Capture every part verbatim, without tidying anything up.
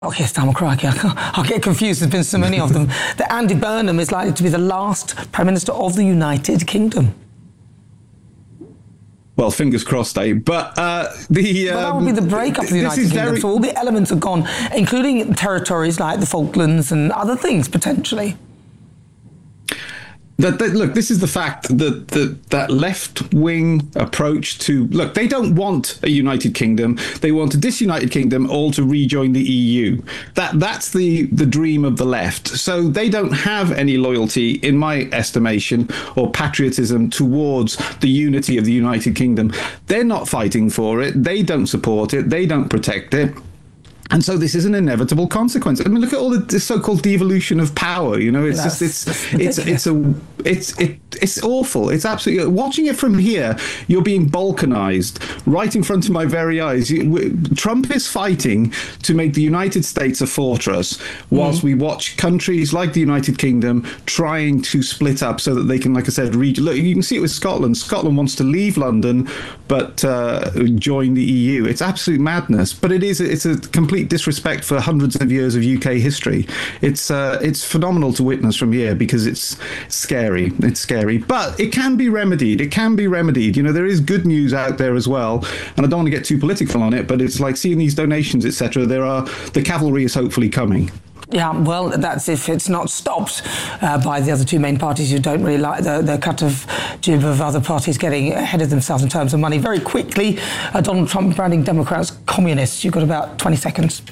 Oh, yes, damn crikey, I'll get confused. There's been so many of them. That Andy Burnham is likely to be the last Prime Minister of the United Kingdom. Well, fingers crossed, eh? But uh, the... Um, well, that will be the breakup of the United Kingdom. Very... So all the elements are gone, including territories like the Falklands and other things, potentially. That, that, look, this is the fact that, that that left-wing approach to... Look, they don't want a United Kingdom. They want a disunited kingdom, all to rejoin the E U. That That's the, the dream of the left. So they don't have any loyalty, in my estimation, or patriotism towards the unity of the United Kingdom. They're not fighting for it. They don't support it. They don't protect it. And so this is an inevitable consequence. I mean, look at all the so-called devolution of power. You know, it's That's just it's it's it's a it's it it's awful. It's absolutely watching it from here. You're being balkanized right in front of my very eyes. Trump is fighting to make the United States a fortress, whilst mm. we watch countries like the United Kingdom trying to split up so that they can, like I said, read. Look, you can see it with Scotland. Scotland wants to leave London, but uh, join the E U. It's absolute madness. But it is it's a complete disrespect for hundreds of years of U K history. It's uh, it's phenomenal to witness from here because it's scary. It's scary, but it can be remedied. It can be remedied. You know, there is good news out there as well, and I don't want to get too political on it, but it's like seeing these donations, et cetera. There are the cavalry is hopefully coming. Yeah, well, that's if it's not stopped uh, by the other two main parties who don't really like the, the cut of jib of other parties getting ahead of themselves in terms of money. Very quickly, uh, Donald Trump branding Democrats communists. You've got about twenty seconds.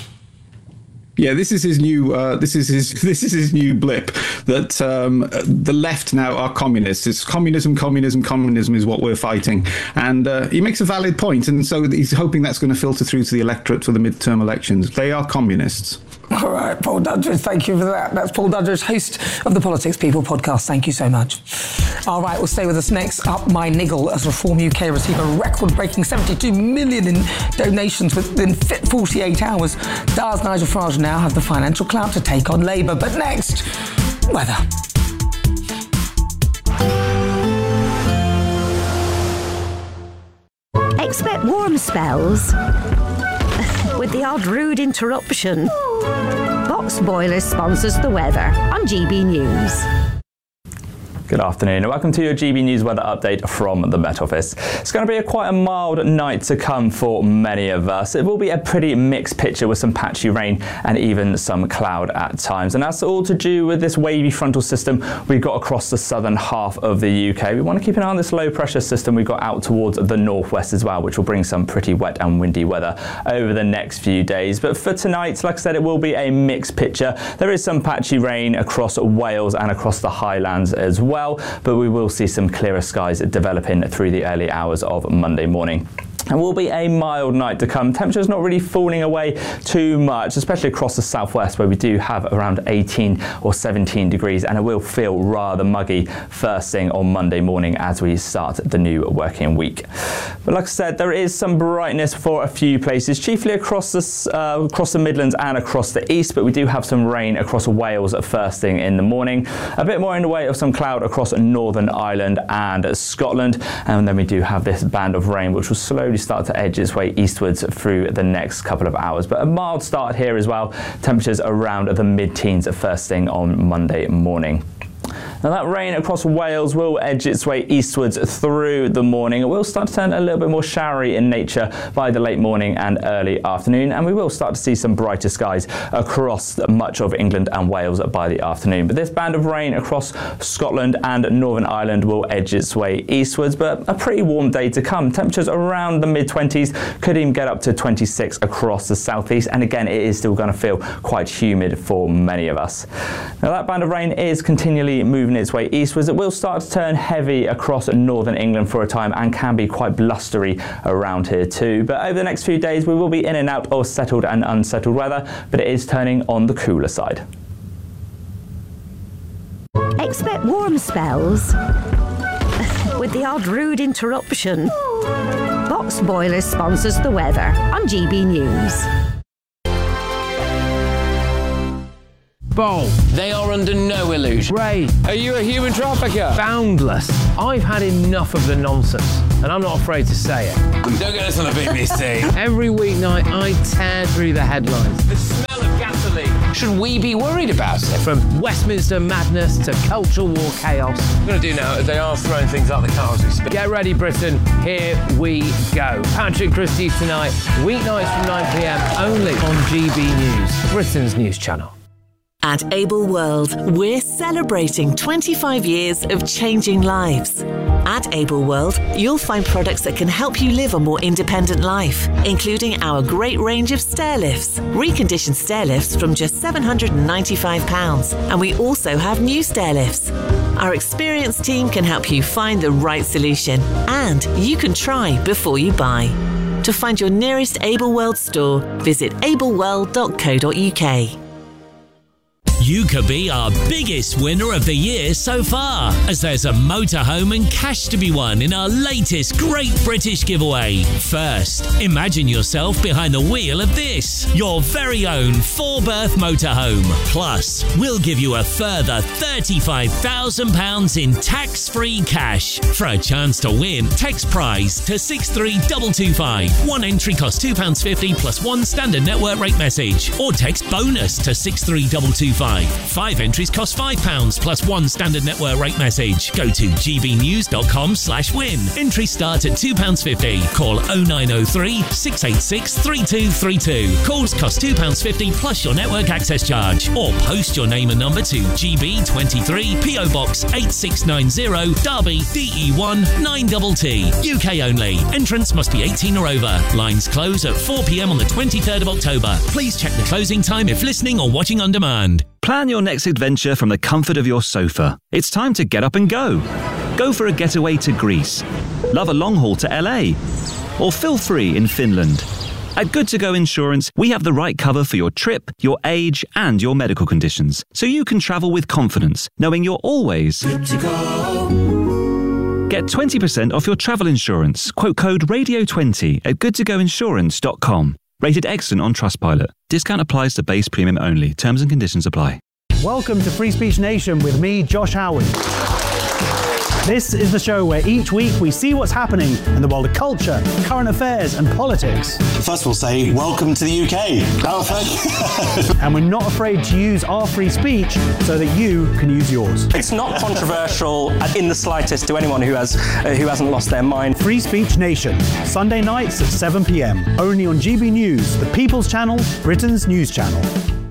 Yeah, this is his new. Uh, this is his. This is his new blip. That um, the left now are communists. It's communism, communism, communism is what we're fighting. And uh, he makes a valid point, and so he's hoping that's going to filter through to the electorate for the midterm elections. They are communists. All right, Paul Dudridge, thank you for that. That's Paul Dudridge, host of the Politics People podcast. Thank you so much. All right, we'll stay with us next. Up my niggle as Reform U K receive a record-breaking seventy-two million in donations within forty-eight hours. Does Nigel Farage now have the financial clout to take on Labour? But next, weather. Expect warm spells with the odd rude interruption. Box Boilers sponsors the weather on G B News. Good afternoon and welcome to your G B News weather update from the Met Office. It's going to be a quite a mild night to come for many of us. It will be a pretty mixed picture with some patchy rain and even some cloud at times. And that's all to do with this wavy frontal system we've got across the southern half of the U K. We want to keep an eye on this low pressure system we've got out towards the northwest as well, which will bring some pretty wet and windy weather over the next few days. But for tonight, like I said, it will be a mixed picture. There is some patchy rain across Wales and across the Highlands as well. Well, but we will see some clearer skies developing through the early hours of Monday morning. It will be a mild night to come. Temperatures not really falling away too much, especially across the southwest where we do have around eighteen or seventeen degrees, and it will feel rather muggy first thing on Monday morning as we start the new working week. But like I said, there is some brightness for a few places, chiefly across the, uh, across the Midlands and across the east, but we do have some rain across Wales at first thing in the morning. A bit more in the way of some cloud across Northern Ireland and Scotland, and then we do have this band of rain which will slowly start to edge its way eastwards through the next couple of hours. But a mild start here as well. Temperatures around the mid-teens at first thing on Monday morning. Now that rain across Wales will edge its way eastwards through the morning. It will start to turn a little bit more showery in nature by the late morning and early afternoon, and we will start to see some brighter skies across much of England and Wales by the afternoon. But this band of rain across Scotland and Northern Ireland will edge its way eastwards, but a pretty warm day to come. Temperatures around the mid-twenties, could even get up to twenty-six across the southeast, and again it is still going to feel quite humid for many of us. Now that band of rain is continually moving its way eastwards. It will start to turn heavy across northern England for a time and can be quite blustery around here too. But over the next few days we will be in and out of settled and unsettled weather, but it is turning on the cooler side. Expect warm spells with the odd rude interruption. Box Boilers sponsors the weather on G B News. Bowl. They are under no illusion. Ray. Are you a human trafficker? Boundless. I've had enough of the nonsense, and I'm not afraid to say it. Don't get this on the B B C. Every weeknight, I tear through the headlines. The smell of gasoline. Should we be worried about it? From Westminster madness to culture war chaos. What I'm going to do now is they are throwing things out the car as we speak. Get ready, Britain. Here we go. Patrick Christie tonight, weeknights from nine p m, only on G B News, Britain's news channel. At Able World, we're celebrating twenty-five years of changing lives. At Able World, you'll find products that can help you live a more independent life, including our great range of stair lifts, reconditioned stair lifts from just seven hundred ninety-five pounds. And we also have new stair lifts. Our experienced team can help you find the right solution, and you can try before you buy. To find your nearest Able World store, visit able world dot co dot u k. You could be our biggest winner of the year so far, as there's a motorhome and cash to be won in our latest Great British Giveaway. First, imagine yourself behind the wheel of this, your very own four-berth motorhome. Plus, we'll give you a further thirty-five thousand pounds in tax-free cash. For a chance to win, text prize to six three two two five. One entry costs two pounds fifty plus one standard network rate message, or text bonus to six three two two five. Five entries cost five pounds plus one standard network rate message. Go to g b news dot com slash win. Entry starts at two pounds fifty. Call oh nine oh three, six eight six, three two three two. Calls cost two pounds fifty plus your network access charge. Or post your name and number to G B twenty-three, P O Box eight six nine zero, Derby, D E one nine T T. U K only. Entrance must be eighteen or over. Lines close at four p m on the twenty-third of October. Please check the closing time if listening or watching on demand. Plan your next adventure from the comfort of your sofa. It's time to get up and go. Go for a getaway to Greece. Love a long haul to L A. Or feel free in Finland. At Good To Go Insurance, we have the right cover for your trip, your age, and your medical conditions, so you can travel with confidence, knowing you're always good to go. Get twenty percent off your travel insurance. Quote code radio twenty at good to go insurance dot com. Rated excellent on Trustpilot. Discount applies to base premium only. Terms and conditions apply. Welcome to Free Speech Nation with me, Josh Howard. This is the show where each week we see what's happening in the world of culture, current affairs and politics. First we'll say, welcome to the U K. Oh, thank you. And we're not afraid to use our free speech so that you can use yours. It's not controversial in the slightest to anyone who, has, uh, who hasn't lost their mind. Free Speech Nation, Sunday nights at seven p m, only on G B News, the People's Channel, Britain's news channel.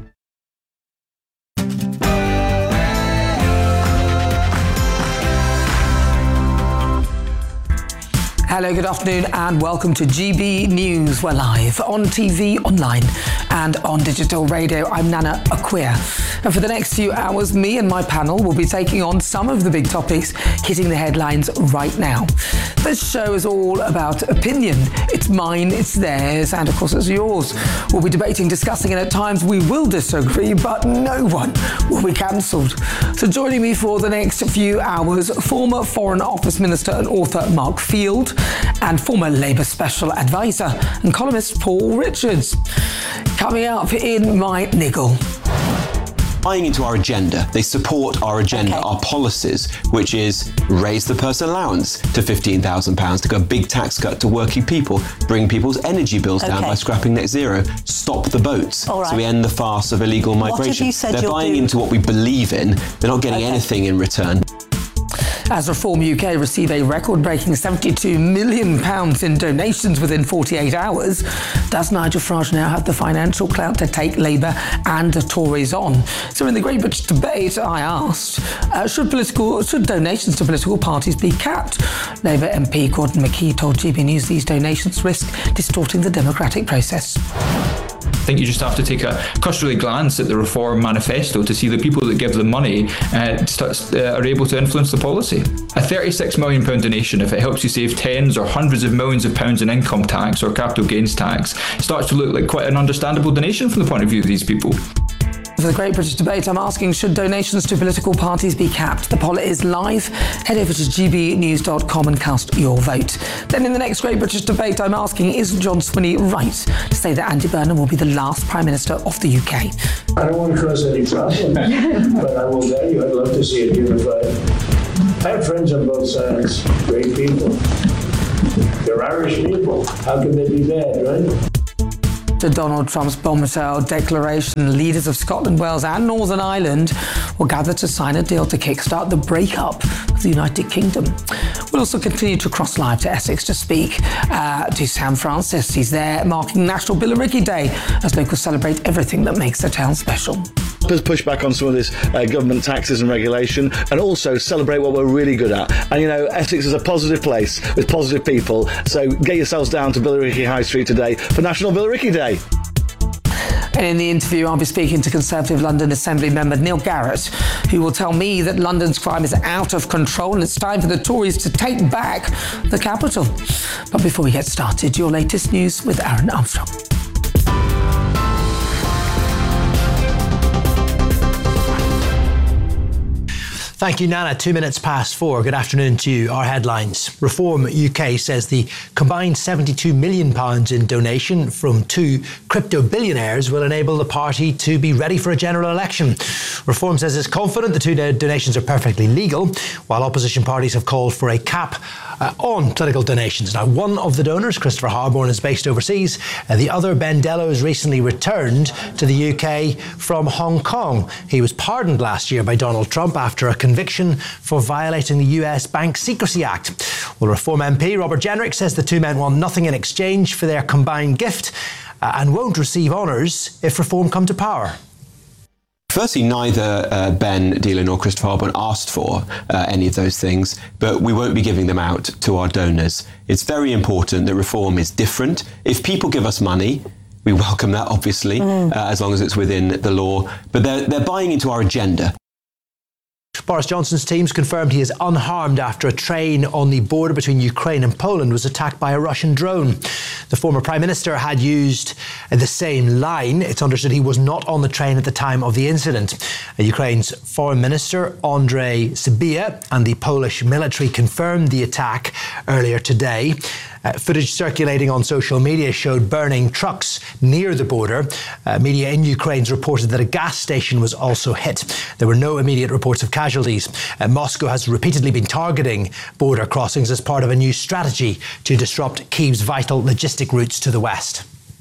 Hello, good afternoon and welcome to G B News. We're live on T V, online and on digital radio. I'm Nana Acquia. And for the next few hours, me and my panel will be taking on some of the big topics hitting the headlines right now. This show is all about opinion. It's mine, it's theirs, and of course it's yours. We'll be debating, discussing, and at times we will disagree, but no one will be cancelled. So joining me for the next few hours, former Foreign Office Minister and author Mark Field, and former Labour Special Advisor and columnist Paul Richards. Coming up in my niggle. Buying into our agenda. They support our agenda, okay. Our policies, which is raise the personal allowance to fifteen thousand pounds, to go a big tax cut to working people, bring people's energy bills okay. down by scrapping net zero, stop the boats, right. so we end the farce of illegal migration. What have you said They're buying do? into what we believe in. They're not getting okay. anything in return. As Reform U K receive a record-breaking seventy-two million pounds in donations within forty-eight hours, does Nigel Farage now have the financial clout to take Labour and the Tories on? So in the Great British debate, I asked, uh, should political should donations to political parties be capped? Labour M P Gordon McKee told G B News these donations risk distorting the democratic process. I think you just have to take a cursory glance at the Reform manifesto to see the people that give them money uh, st- uh, are able to influence the policy. A thirty-six million pounds donation, if it helps you save tens or hundreds of millions of pounds in income tax or capital gains tax, starts to look like quite an understandable donation from the point of view of these people. For the Great British Debate, I'm asking, should donations to political parties be capped? The poll is live. Head over to g b news dot com and cast your vote. Then in the next Great British Debate, I'm asking, is John Swinney right to say that Andy Burnham will be the last Prime Minister of the U K? I don't want to cause any problems, but I will tell you, I'd love to see it unified. I have friends on both sides, great people. They're Irish people. How can they be bad, right? To Donald Trump's bombshell declaration, leaders of Scotland, Wales and Northern Ireland will gather to sign a deal to kickstart the breakup of the United Kingdom. We'll also continue to cross live to Essex to speak uh, to Sam Francis. He's there marking National Billericay Day as locals celebrate everything that makes the town special. Let's push back on some of this uh, government taxes and regulation, and also celebrate what we're really good at. And you know, Essex is a positive place with positive people, so get yourselves down to Billericay High Street today for National Billericay Day. And in the interview, I'll be speaking to Conservative London Assembly member Neil Garrett, who will tell me that London's crime is out of control and it's time for the Tories to take back the capital. But before we get started, your latest news with Aaron Armstrong. Thank you, Nana. Two minutes past four. Good afternoon to you. Our headlines. Reform U K says the combined seventy-two million pounds in donation from two crypto billionaires will enable the party to be ready for a general election. Reform says it's confident the two donations are perfectly legal, while opposition parties have called for a cap Uh, on political donations. Now, one of the donors, Christopher Harborne, is based overseas. Uh, the other, Ben Dellos, recently returned to the U K from Hong Kong. He was pardoned last year by Donald Trump after a conviction for violating the U S Bank Secrecy Act. Well, Reform M P Robert Jenrick says the two men want nothing in exchange for their combined gift uh, and won't receive honours if Reform come to power. Firstly, neither uh, Ben Dealer nor Christopher Harborne asked for uh, any of those things, but we won't be giving them out to our donors. It's very important that Reform is different. If people give us money, we welcome that, obviously, mm. uh, as long as it's within the law, but they're, they're buying into our agenda. Boris Johnson's teams confirmed he is unharmed after a train on the border between Ukraine and Poland was attacked by a Russian drone. The former Prime Minister had used the same line. It's understood he was not on the train at the time of the incident. Ukraine's Foreign Minister Andrzej Sybiha and the Polish military confirmed the attack earlier today. Uh, footage circulating on social media showed burning trucks near the border. Uh, media in Ukraine's reported that a gas station was also hit. There were no immediate reports of casualties. Uh, Moscow has repeatedly been targeting border crossings as part of a new strategy to disrupt Kyiv's vital logistic routes to the west.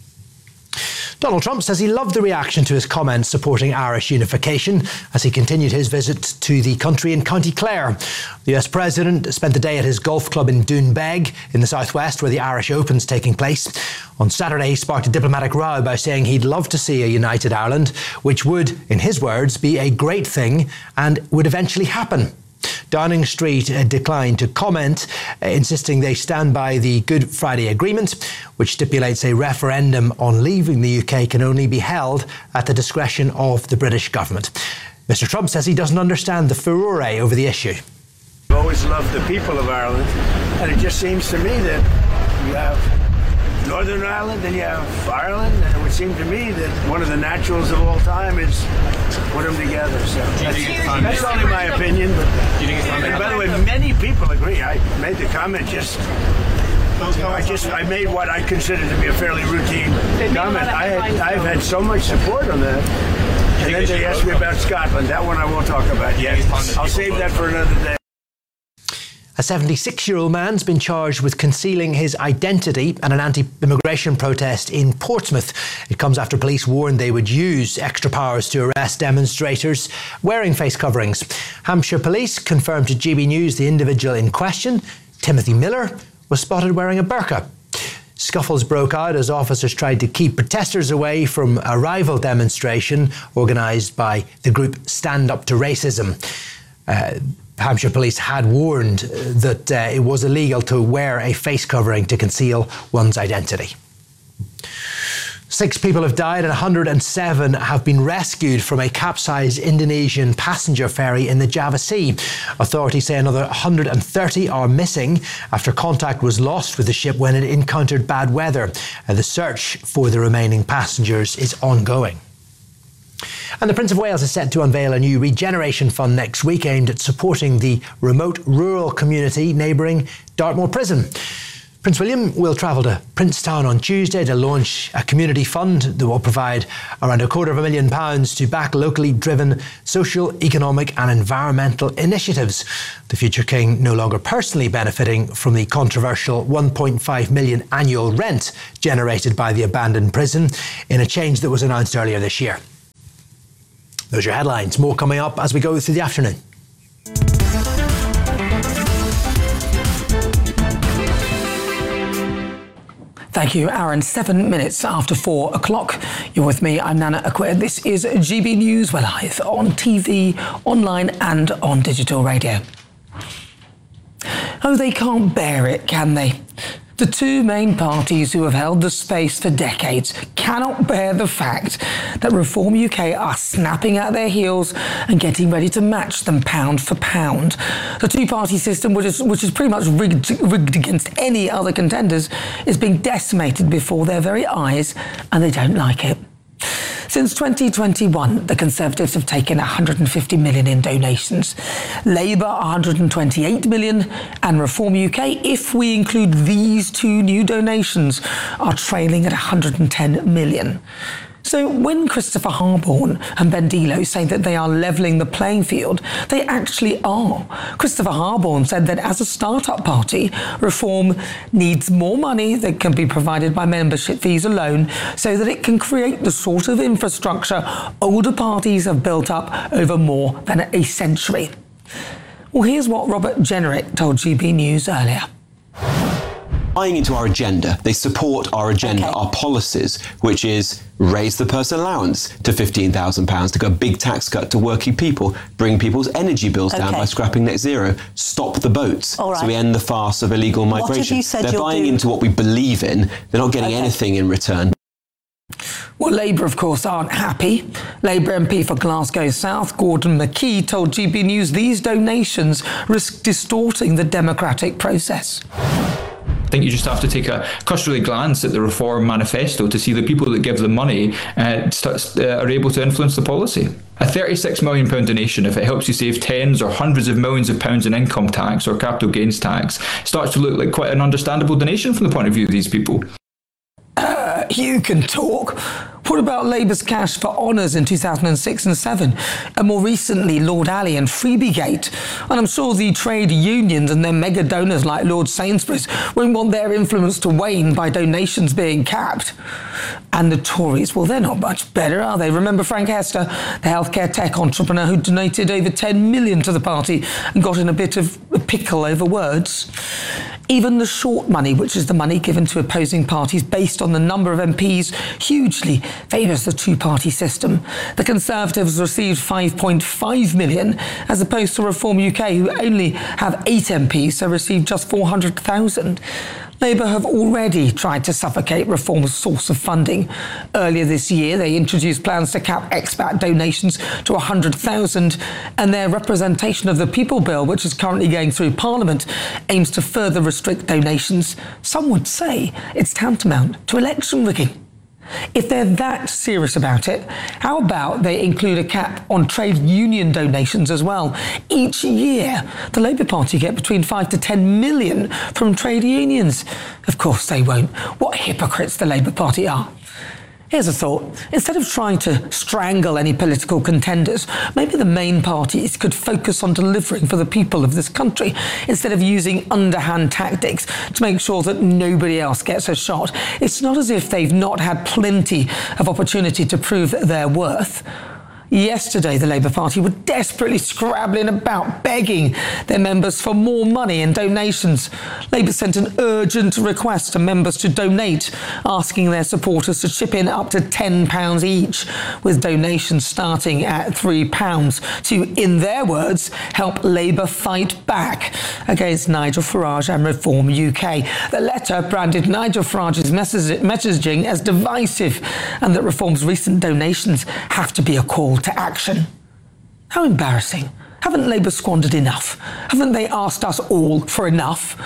Donald Trump says he loved the reaction to his comments supporting Irish unification as he continued his visit to the country in County Clare. The U S president spent the day at his golf club in Doonbeg in the southwest, where the Irish Open's taking place. On Saturday, he sparked a diplomatic row by saying he'd love to see a united Ireland, which would, in his words, be a great thing and would eventually happen. Downing Street uh, declined to comment, uh, insisting they stand by the Good Friday Agreement, which stipulates a referendum on leaving the U K can only be held at the discretion of the British government. Mister Trump says he doesn't understand the furore over the issue. I've always loved the people of Ireland, and it just seems to me that you have Northern Ireland and you have Ireland, and it would seem to me that one of the naturals of all time is put them together. So that's, that's only my opinion. But, and by the way, many people agree. I made the comment just. I just I made what I consider to be a fairly routine comment. I had, I've had so much support on that. And then they asked me about Scotland. That one I won't talk about yet. I'll save that for another day. A seventy-six-year-old man's been charged with concealing his identity at an anti-immigration protest in Portsmouth. It comes after police warned they would use extra powers to arrest demonstrators wearing face coverings. Hampshire Police confirmed to G B News the individual in question, Timothy Miller, was spotted wearing a burqa. Scuffles broke out as officers tried to keep protesters away from a rival demonstration organised by the group Stand Up to Racism. Uh, Hampshire Police had warned that uh, it was illegal to wear a face covering to conceal one's identity. Six people have died and one hundred seven have been rescued from a capsized Indonesian passenger ferry in the Java Sea. Authorities say another one hundred thirty are missing after contact was lost with the ship when it encountered bad weather. Uh, the search for the remaining passengers is ongoing. And the Prince of Wales is set to unveil a new regeneration fund next week aimed at supporting the remote rural community neighbouring Dartmoor Prison. Prince William will travel to Princetown on Tuesday to launch a community fund that will provide around a quarter of a million pounds to back locally driven social, economic and environmental initiatives. The future king no longer personally benefiting from the controversial one point five million annual rent generated by the abandoned prison in a change that was announced earlier this year. Those are your headlines. More coming up as we go through the afternoon. Thank you, Aaron. Seven minutes after four o'clock. You're with me. I'm Nana Acquit. This is G B News. We're live on T V, online and on digital radio. Oh, they can't bear it, can they? The two main parties who have held the space for decades cannot bear the fact that Reform U K are snapping at their heels and getting ready to match them pound for pound. The two-party system, which is, which is pretty much rigged, rigged against any other contenders, is being decimated before their very eyes, and they don't like it. Since twenty twenty-one, the Conservatives have taken one hundred fifty million in donations, Labour one hundred twenty-eight million, and Reform U K, if we include these two new donations, are trailing at one hundred ten million. So when Christopher Harborne and Ben Dilo say that they are levelling the playing field, they actually are. Christopher Harborne said that as a start-up party, Reform needs more money that can be provided by membership fees alone so that it can create the sort of infrastructure older parties have built up over more than a century. Well, here's what Robert Jenrick told G B News earlier. Buying into our agenda. They support our agenda, okay. Our policies, which is raise the personal allowance to fifteen thousand pounds, to go big tax cut to working people, bring people's energy bills okay. down by scrapping net zero, stop the boats, right. so we end the farce of illegal migration. What have you said They're you'll buying do? into what we believe in. They're not getting okay. anything in return. Well, Labour, of course, aren't happy. Labour M P for Glasgow South, Gordon McKee, told G B News these donations risk distorting the democratic process. I think you just have to take a cursory glance at the Reform manifesto to see the people that give the money uh, start, uh, are able to influence the policy. A thirty-six million pounds donation, if it helps you save tens or hundreds of millions of pounds in income tax or capital gains tax, starts to look like quite an understandable donation from the point of view of these people. Uh, you can talk. What about Labour's cash for honours in two thousand six and seven? And more recently, Lord Alley and Freebiegate. And I'm sure the trade unions and their mega donors like Lord Sainsbury's won't want their influence to wane by donations being capped. And the Tories, well, they're not much better, are they? Remember Frank Hester, the healthcare tech entrepreneur who donated over ten million to the party and got in a bit of a pickle over words? Even the short money, which is the money given to opposing parties based on the number of M Ps, hugely favours the two-party system. The Conservatives received five point five million, as opposed to Reform U K, who only have eight M Ps, so received just four hundred thousand. Labour have already tried to suffocate Reform's source of funding. Earlier this year, they introduced plans to cap expat donations to one hundred thousand, and their Representation of the People Bill, which is currently going through Parliament, aims to further restrict donations. Some would say it's tantamount to election rigging. If they're that serious about it, how about they include a cap on trade union donations as well? Each year, the Labour Party get between five to ten million from trade unions. Of course they won't. What hypocrites the Labour Party are. Here's a thought. Instead of trying to strangle any political contenders, maybe the main parties could focus on delivering for the people of this country instead of using underhand tactics to make sure that nobody else gets a shot. It's not as if they've not had plenty of opportunity to prove their worth. Yesterday, the Labour Party were desperately scrabbling about, begging their members for more money and donations. Labour sent an urgent request to members to donate, asking their supporters to chip in up to ten pounds each, with donations starting at three pounds to, in their words, help Labour fight back against Nigel Farage and Reform U K. The letter branded Nigel Farage's messaging as divisive, and that Reform's recent donations have to be a call to action. How embarrassing. Haven't Labour squandered enough? Haven't they asked us all for enough?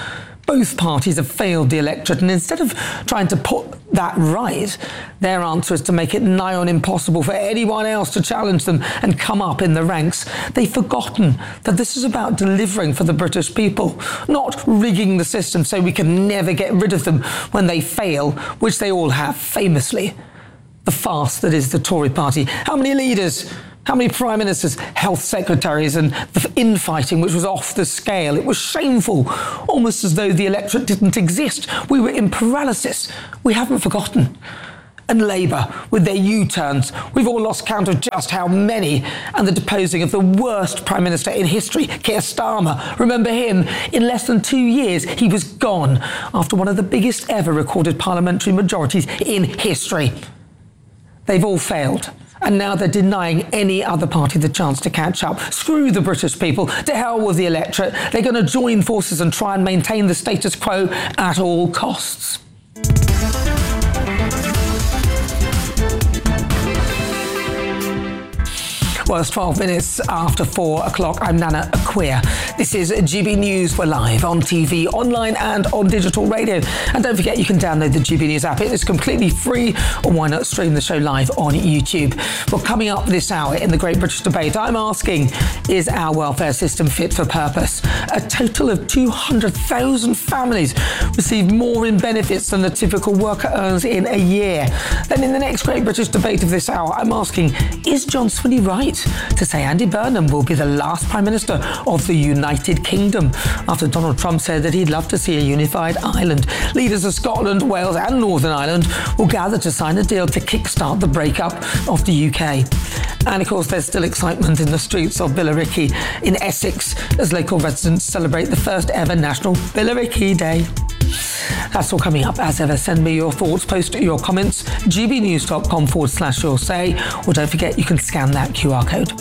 Both parties have failed the electorate, and instead of trying to put that right, their answer is to make it nigh on impossible for anyone else to challenge them and come up in the ranks. They've forgotten that this is about delivering for the British people, not rigging the system so we can never get rid of them when they fail, which they all have famously. The farce that is the Tory party. How many leaders? How many prime ministers, health secretaries, and the infighting, which was off the scale? It was shameful, almost as though the electorate didn't exist. We were in paralysis. We haven't forgotten. And Labour, with their U-turns, we've all lost count of just how many, and the deposing of the worst Prime Minister in history, Keir Starmer. Remember him? In less than two years, he was gone after one of the biggest ever recorded parliamentary majorities in history. They've all failed. And now they're denying any other party the chance to catch up. Screw the British people. To hell with the electorate. They're going to join forces and try and maintain the status quo at all costs. Well, it's twelve minutes after four o'clock. I'm Nana Acquia. This is G B News. We're live on T V, online and on digital radio. And don't forget, you can download the G B News app. It is completely free, or why not stream the show live on YouTube? Well, coming up this hour in the Great British Debate, I'm asking, is our welfare system fit for purpose? A total of two hundred thousand families receive more in benefits than the typical worker earns in a year. Then in the next Great British Debate of this hour, I'm asking, is John Swinney right to say Andy Burnham will be the last Prime Minister of the United Kingdom after Donald Trump said that he'd love to see a unified Ireland? Leaders of Scotland, Wales and Northern Ireland will gather to sign a deal to kickstart the breakup of the U K. And of course, there's still excitement in the streets of Billericay in Essex as local residents celebrate the first ever National Billericay Day. That's all coming up. As ever, send me your thoughts, post your comments, gbnews.com forward slash your say, or don't forget you can scan that Q R code.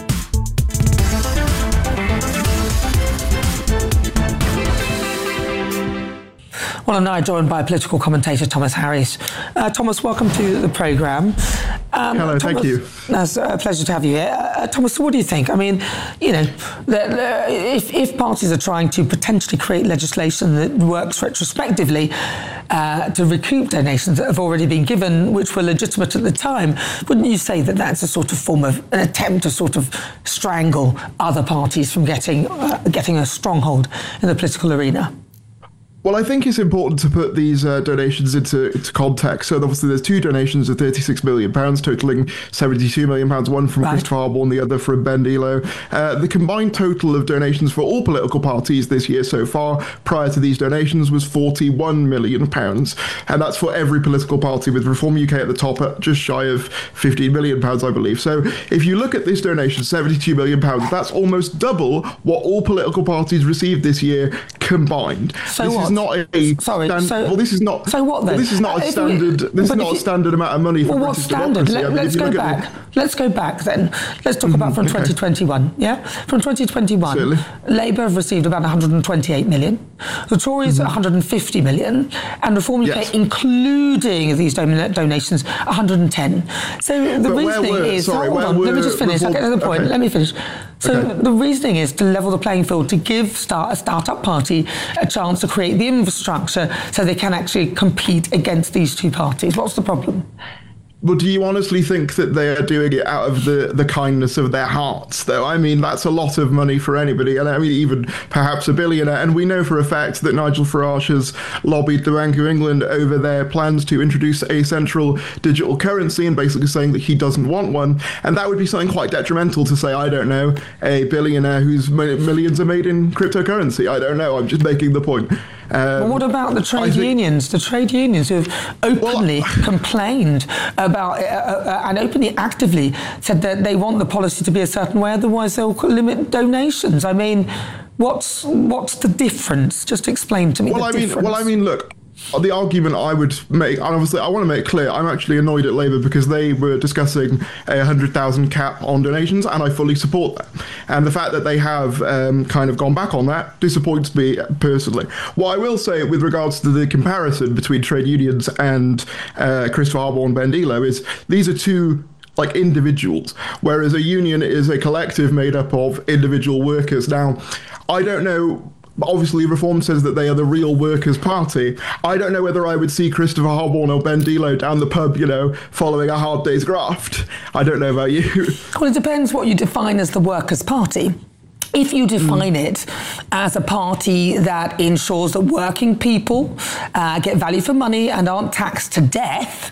Well, I'm now joined by political commentator Thomas Harris. Uh, Thomas, welcome to the programme. Um, Hello, Thomas, thank you. It's a pleasure to have you here. Uh, Thomas, what do you think? I mean, you know, the, the, if, if parties are trying to potentially create legislation that works retrospectively uh, to recoup donations that have already been given, which were legitimate at the time, wouldn't you say that that's a sort of form of an attempt to sort of strangle other parties from getting uh, getting a stronghold in the political arena? Well, I think it's important to put these uh, donations into, into context. So obviously there's two donations of thirty-six million pounds, totalling seventy-two million pounds, one from right. Christopher Harborne, the other from Ben Delo. Uh, the combined total of donations for all political parties this year so far, prior to these donations, was forty-one million pounds. And that's for every political party, with Reform U K at the top at just shy of fifteen million pounds, I believe. So if you look at this donation, seventy-two million pounds, that's almost double what all political parties received this year combined. So this what? Is not a Sorry. Stand, so, well, this is not. So what then? Well, this is not a Uh, standard. we, this is not you, a standard amount of money for well, what's British standard? democracy. Let, I mean, let's go back. The... Let's go back then. Let's talk mm-hmm, about from okay. twenty twenty-one. Yeah, from twenty twenty-one, Certainly. Labour have received about one hundred twenty-eight million. The Tories mm-hmm. one hundred fifty million, and Reform U K, yes. including these don- donations, one hundred ten. So the but reasoning were, is. Sorry, hold on. Let me just finish. Reform... I get to the point. Okay. Let me finish. So okay. the reasoning is to level the playing field, to give start, a start-up party a chance to create the infrastructure so they can actually compete against these two parties. What's the problem? Well, do you honestly think that they are doing it out of the, the kindness of their hearts, though? I mean, that's a lot of money for anybody, and I mean, even perhaps a billionaire. And we know for a fact that Nigel Farage has lobbied the Bank of England over their plans to introduce a central digital currency, and basically saying that he doesn't want one. And that would be something quite detrimental to, say, I don't know, a billionaire whose millions are made in cryptocurrency. I don't know. I'm just making the point. Um, well, what about the trade think, unions? The trade unions who have openly well, complained about uh, uh, and openly, actively said that they want the policy to be a certain way, otherwise they'll limit donations. I mean, what's what's the difference? Just explain to me well, the I difference. Mean, well, I mean, look. The argument I would make, and obviously I want to make clear, I'm actually annoyed at Labour because they were discussing a one hundred thousand cap on donations, and I fully support that. And the fact that they have um, kind of gone back on that disappoints me personally. What I will say with regards to the comparison between trade unions and uh, Christopher Harborne and Ben Delo is these are two like individuals, whereas a union is a collective made up of individual workers. Now, I don't know obviously Reform says that they are the real workers' party. I don't know whether I would see Christopher Harborne or Ben Delo down the pub, you know, following a hard day's graft. I don't know about you. Well, it depends what you define as the workers' party. If you define mm. it as a party that ensures that working people uh, get value for money and aren't taxed to death,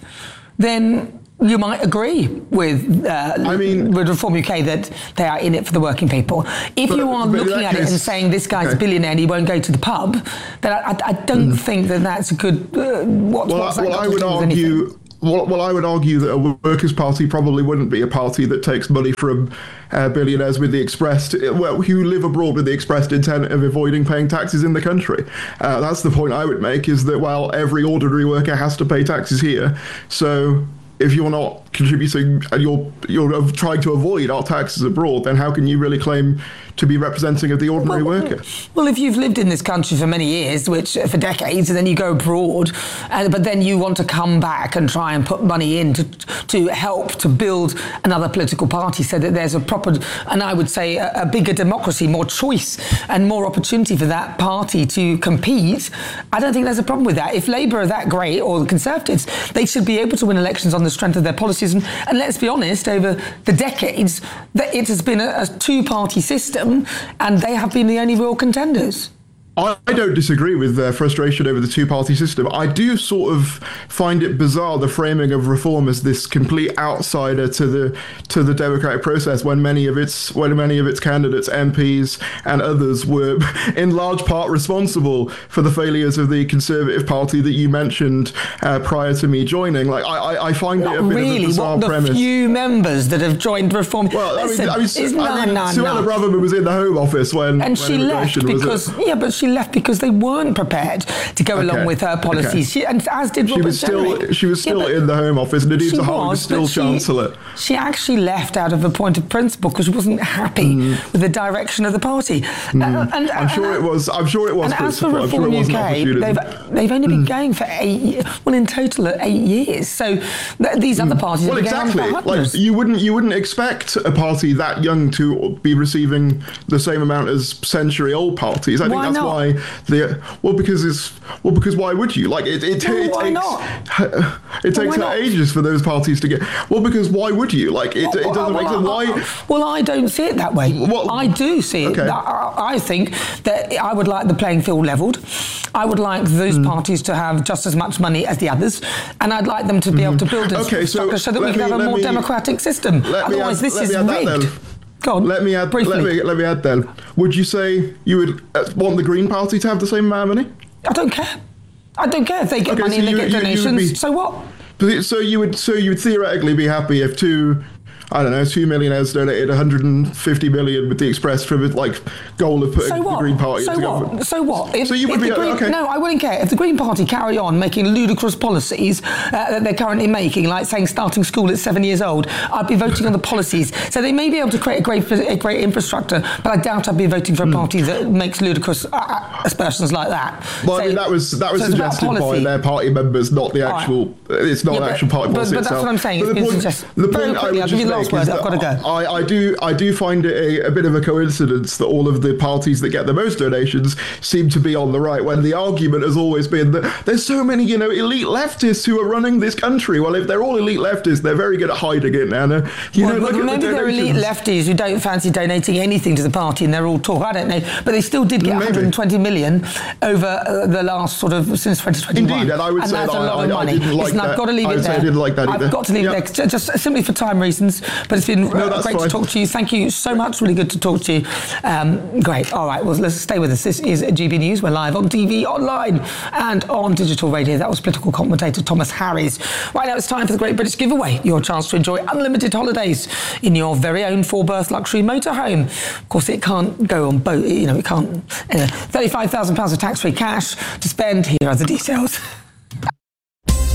then you might agree with uh, I mean, with Reform U K that they are in it for the working people. If but, you are looking at case, it and saying this guy's okay. a billionaire and he won't go to the pub, then I, I, I don't mm. think that that's a good... Uh, what, well, what's that well got I to would do with argue... anything? Well, well, I would argue that a workers' party probably wouldn't be a party that takes money from uh, billionaires with the expressed, well, who live abroad with the expressed intent of avoiding paying taxes in the country. Uh, that's the point I would make, is that, well, every ordinary worker has to pay taxes here. So if you're not contributing and you're you're trying to avoid our taxes abroad, then how can you really claim to be representing of the ordinary well, worker? Well, if you've lived in this country for many years, which for decades, and then you go abroad, and, but then you want to come back and try and put money in to, to help to build another political party so that there's a proper, and I would say a, a bigger democracy, more choice and more opportunity for that party to compete, I don't think there's a problem with that. If Labour are that great, or the Conservatives, they should be able to win elections on the strength of their policies. And, and let's be honest, over the decades, that it has been a, a two-party system, and they have been the only real contenders. I don't disagree with their frustration over the two-party system. I do sort of find it bizarre, the framing of Reform as this complete outsider to the to the democratic process, when many of its when many of its candidates, M Ps and others, were in large part responsible for the failures of the Conservative Party that you mentioned uh, prior to me joining. Like I, I, I find Not it a bit really. of a bizarre what, the premise. Few members that have joined Reform. Well, Listen, I mean, I mean, I mean no, Suella no. Braverman was in the Home Office when and when she left because was yeah, but she left because they weren't prepared to go okay. along with her policies. Okay. She, and as did she Robert was still Derrick. she was still yeah, in the Home Office. Nadine she Zahawi was, was still she, Chancellor. She actually left out of a point of principle because she wasn't happy mm. with the direction of the party. Mm. Uh, and, I'm sure it was. I'm sure it was. And as for Reform sure U K, they've they've only been mm. going for eight. Well, in total, at eight years. So th- these mm. other parties. Well, have exactly. Going for like you wouldn't you wouldn't expect a party that young to be receiving the same amount as century-old parties. I why think that's not? why the well because it's well because why would you like it? It, well, it why takes not? it takes well, ages for those parties to get. Well, because why would you like it? Well, it doesn't well, make sense. Well, Why? Well, I don't see it that way. Well, I do see it. okay. I, I think that I would like the playing field levelled. I would like those mm. parties to have just as much money as the others, and I'd like them to be mm. able to build a okay, so, so that we can me, have a more me, democratic system. Otherwise, add, this is rigged. Go on. Let me add. Briefly. Let me let me add. Then, would you say you would want the Green Party to have the same amount of money? I don't care. I don't care if they get okay, money so and they you, get you, donations. You be, so what? So you would so you would theoretically be happy if two, I don't know, two millionaires donated one hundred fifty million with the express for the like goal of putting so the Green Party so into what? government. So what? If, so you would if be the Green, okay. No, I wouldn't care if the Green Party carry on making ludicrous policies uh, that they're currently making, like saying starting school at seven years old. I'd be voting on the policies. So they may be able to create a great a great infrastructure, but I doubt I'd be voting for a party mm. that makes ludicrous uh, aspersions like that. Well, so, I mean that was that was so suggested by their party members, not the actual. Right. It's not yeah, an but, actual party but, policy but that's itself. what I'm saying. But it's the point, suggest- the very point quickly, I I'll would give you just the last make word. is I've got to that go. I, I do I do find it a, a bit of a coincidence that all of the parties that get the most donations seem to be on the right, when the argument has always been that there's so many, you know, elite leftists who are running this country. Well, if they're all elite leftists, they're very good at hiding it, Nana. You well, know, look well, at maybe the they're elite lefties who don't fancy donating anything to the party and they're all talk. I don't know, but they still did get maybe. one hundred twenty million over uh, the last sort of since twenty twenty-one. Indeed, and I would and say that's that a lot I, of I, money. I didn't like Listen, that. I've got to leave I it would there. say I didn't like that either. I've got to leave yep. it there, just simply for time reasons. But it's been no, uh, great fine. to talk to you. Thank you so much. Really good to talk to you. Um, great. All right. Well, let's stay with us. This is G B News. We're live on T V, online, and on digital radio. That was political commentator Thomas Harries. Right now, it's time for the Great British Giveaway. Your chance to enjoy unlimited holidays in your very own four-berth luxury motorhome. Of course, it can't go on boat. You know, it can't. Uh, Thirty-five thousand pounds of tax-free cash to spend. Here are the details.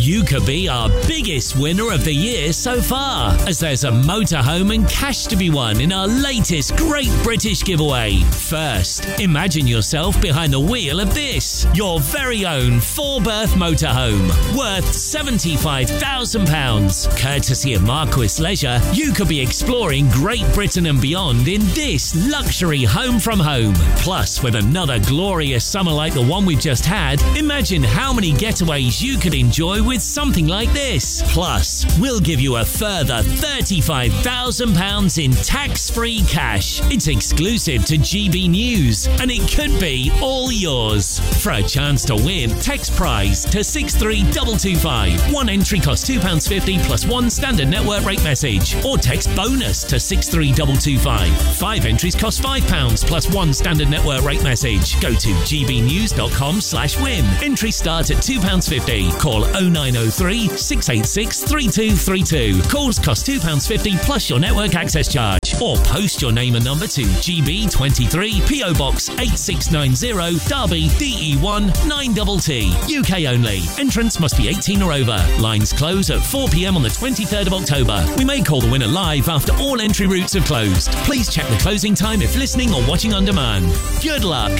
You could be our biggest winner of the year so far, as there's a motorhome and cash to be won in our latest Great British Giveaway. First, imagine yourself behind the wheel of this, your very own four-berth motorhome, worth seventy-five thousand pounds. Courtesy of Marquis Leisure, you could be exploring Great Britain and beyond in this luxury home from home. Plus, with another glorious summer like the one we've just had, imagine how many getaways you could enjoy with something like this. Plus, we'll give you a further thirty-five thousand pounds in tax-free cash. It's exclusive to G B News, and it could be all yours. For a chance to win, text prize to six three two two five. One entry costs two pounds fifty plus one standard network rate message, or text bonus to six three two two five. Five entries cost five pounds plus one standard network rate message. Go to gbnews.com slash win. Entries start at two pounds fifty. Call oh nine oh three, six eight six, three two three two. Calls cost two pounds fifty plus your network access charge. Or post your name and number to G B twenty-three, P O Box eight six nine zero, Derby, D E one nine T T. U K only. Entrance must be eighteen or over. Lines close at four p.m. on the twenty-third of October. We may call the winner live after all entry routes have closed. Please check the closing time if listening or watching on demand. Good luck.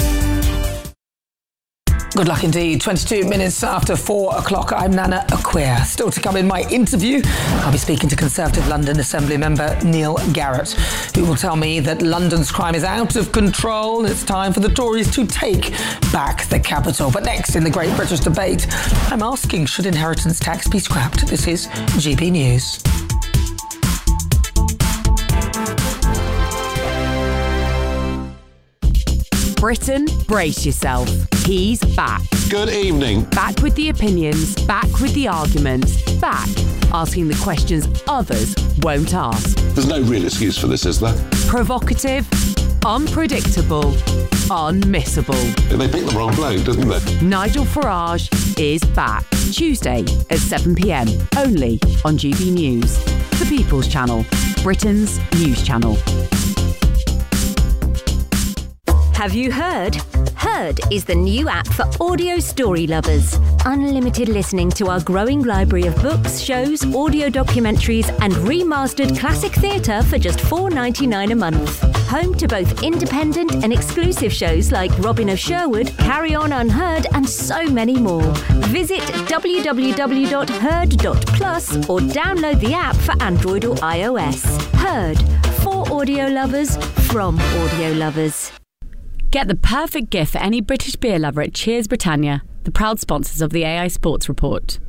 Good luck indeed. twenty-two minutes after four o'clock, I'm Nana Acquia. Still to come in my interview, I'll be speaking to Conservative London Assembly member Neil Garrett, who will tell me that London's crime is out of control and it's time for the Tories to take back the capital. But next, in the Great British Debate, I'm asking, should inheritance tax be scrapped? This is G B News. Britain, brace yourself. He's back. Good evening. Back with the opinions, back with the arguments, back asking the questions others won't ask. There's no real excuse for this, is there? Provocative, unpredictable, unmissable. They picked the wrong bloke, didn't they? Nigel Farage is back. Tuesday at seven p.m. only on G B News, the People's Channel, Britain's news channel. Have you heard? Heard is the new app for audio story lovers. Unlimited listening to our growing library of books, shows, audio documentaries and remastered classic theatre for just four pounds ninety-nine a month. Home to both independent and exclusive shows like Robin of Sherwood, Carry On Unheard and so many more. Visit w w w dot heard dot plus or download the app for Android or iOS. Heard, for audio lovers, from audio lovers. Get the perfect gift for any British beer lover at Cheers Britannia, the proud sponsors of the A I Sports Report.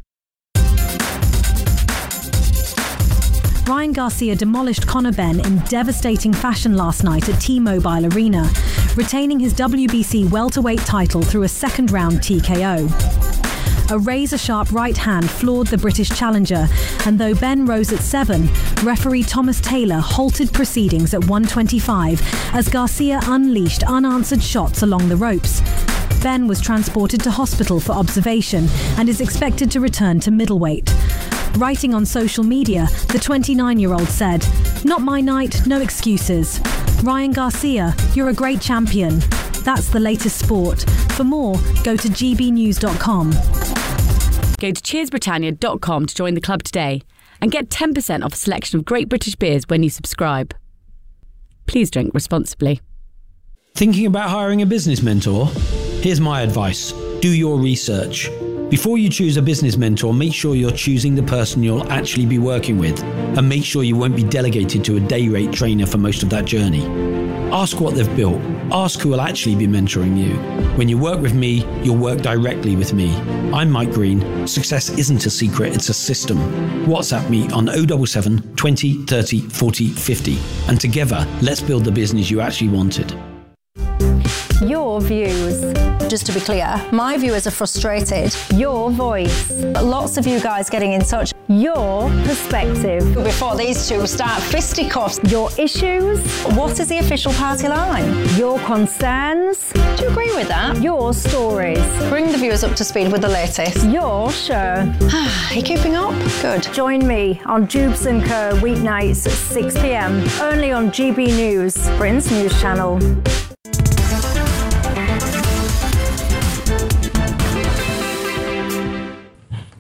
Ryan Garcia demolished Conor Benn in devastating fashion last night at T-Mobile Arena, retaining his W B C welterweight title through a second-round T K O. A razor-sharp right hand floored the British challenger, and though Ben rose at seven, referee Thomas Taylor halted proceedings at one twenty-five as Garcia unleashed unanswered shots along the ropes. Ben was transported to hospital for observation and is expected to return to middleweight. Writing on social media, the twenty-nine-year-old said, "Not my night, no excuses. Ryan Garcia, you're a great champion. That's the latest sport. For more, go to g b news dot com. Go to cheers britannia dot com to join the club today and get ten percent off a selection of great British beers when you subscribe. Please drink responsibly. Thinking about hiring a business mentor? Here's my advice. Do your research. Before you choose a business mentor, make sure you're choosing the person you'll actually be working with, and make sure you won't be delegated to a day rate trainer for most of that journey. Ask what they've built. Ask who will actually be mentoring you. When you work with me, you'll work directly with me. I'm Mike Green. Success isn't a secret, it's a system. WhatsApp me on oh seven seven, twenty, thirty, forty, fifty. And together, let's build the business you actually wanted. Your views. Just to be clear, my viewers are frustrated. Your voice. Lots of you guys getting in touch. Your perspective. Before these two start fisticuffs. Your issues. What is the official party line? Your concerns. Do you agree with that? Your stories. Bring the viewers up to speed with the latest. Your show. Are you keeping up? Good. Join me on Jubes and Co. weeknights at six p.m. only on G B News, Britain's news channel.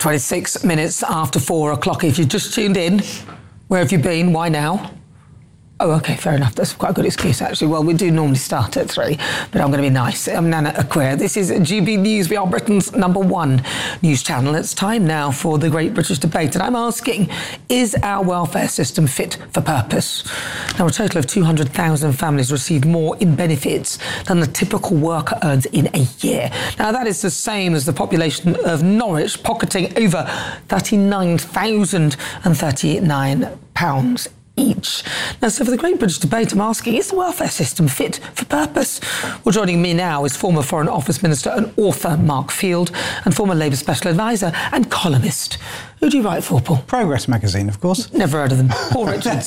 twenty-six minutes after four o'clock. If you just tuned in, where have you been? Why now? Oh, OK, fair enough. That's quite a good excuse, actually. Well, we do normally start at three, but I'm going to be nice. I'm Nana Aquare. This is G B News. We are Britain's number one news channel. It's time now for the Great British Debate. And I'm asking, is our welfare system fit for purpose? Now, a total of two hundred thousand families receive more in benefits than the typical worker earns in a year. Now, that is the same as the population of Norwich, pocketing over thirty-nine thousand thirty-nine pounds each. Now, so for the Great British Debate, I'm asking, is the welfare system fit for purpose? Well, joining me now is former Foreign Office Minister and author Mark Field and former Labour Special Advisor and columnist. Who do you write for, Paul? Progress magazine, of course. Never heard of them. Paul Richards.